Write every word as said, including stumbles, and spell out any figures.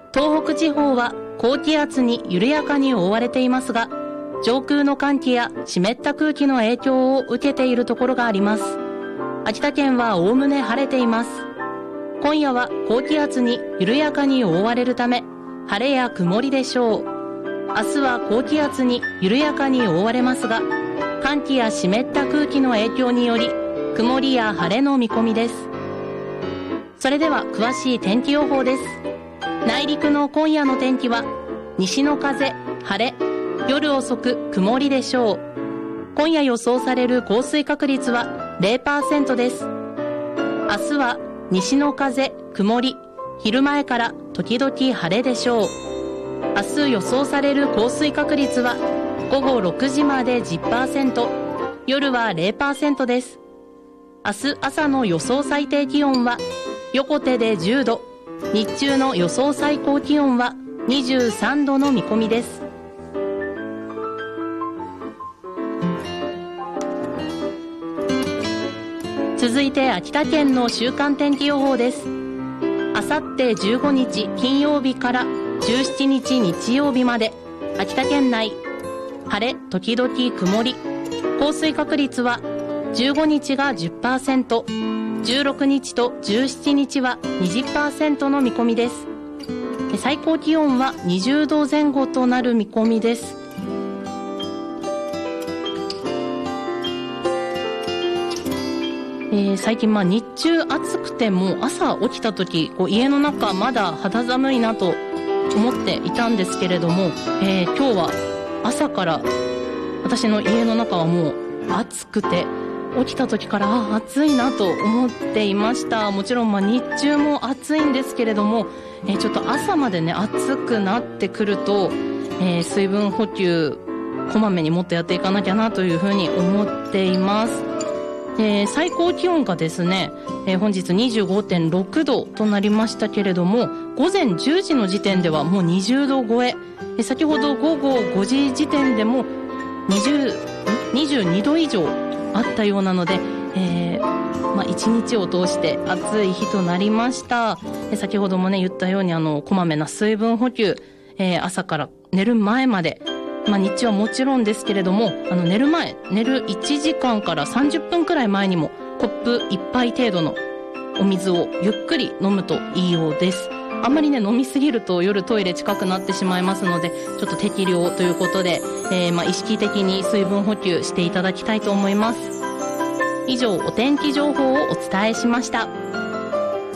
東北地方は高気圧に緩やかに覆われていますが、上空の寒気や湿った空気の影響を受けているところがあります。秋田県はおおむね晴れています。今夜は高気圧に緩やかに覆われるため、晴れや曇りでしょう。明日は高気圧に緩やかに覆われますが、寒気や湿った空気の影響により、曇りや晴れの見込みです。それでは詳しい天気予報です。内陸の今夜の天気は、西の風、晴れ、夜遅く曇りでしょう。今夜予想される降水確率は ゼロパーセント です。明日は西の風、曇り、昼前から時々晴れでしょう。明日予想される降水確率は午後ろくじまで じゅっパーセント、夜は ゼロパーセント です。明日朝の予想最低気温は横手でじゅうど、日中の予想最高気温はにじゅうさんどの見込みです。続いて秋田県の週間天気予報です。あさってじゅうごにち金曜日からじゅうしちにち日曜日まで、秋田県内晴れ時々曇り、降水確率はじゅうごにちが じゅっパーセント、じゅうろくにちとじゅうしちにちは にじゅっパーセント の見込みです。最高気温はにじゅうどぜん後となる見込みです。えー、最近まあ日中暑くても朝起きた時こう家の中まだ肌寒いなと思っていたんですけれども、えー、今日は朝から私の家の中はもう暑くて、起きた時からあ暑いなと思っていました。もちろんまあ日中も暑いんですけれども、えー、ちょっと朝までね暑くなってくると、えー、水分補給こまめにもっとやっていかなきゃなというふうに思っています。えー、最高気温がですね、えー、本日 にじゅうごてんろくどとなりましたけれども、午前じゅうじの時点ではもうにじゅうど超え、えー、先ほど午後ごじ時点でも20、にじゅうにど以上あったようなので、えーまあ、一日を通して暑い日となりました。えー、先ほどもね言ったようにあのこまめな水分補給、えー、朝から寝る前まで、まあ、日中はもちろんですけれども、あの寝る前、寝るいちじかんからさんじゅっぷんくらい前にもコップいっぱい程度のお水をゆっくり飲むといいようです。あんまりね飲みすぎると夜トイレ近くなってしまいますので、ちょっと適量ということで、えー、まあ意識的に水分補給していただきたいと思います。以上、お天気情報をお伝えしました。